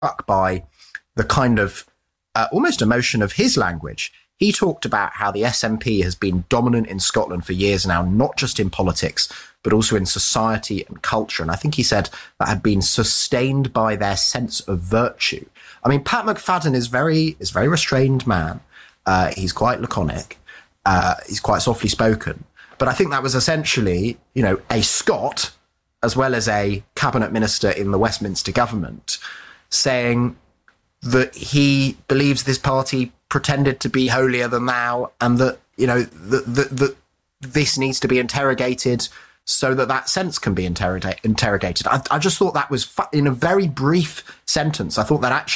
struck by the kind of almost emotion of his language. He talked about how the SNP has been dominant in Scotland for years now, not just in politics, but also in society and culture. And I think he said that had been sustained by their sense of virtue. I mean, Pat McFadden is a very restrained man. He's quite laconic. He's quite softly spoken. But I think that was essentially, a Scot, as well as a cabinet minister in the Westminster government, saying that he believes this party pretended to be holier than thou, and that that this needs to be interrogated so that sense can be interrogated. I just thought that was in a very brief sentence. I thought that actually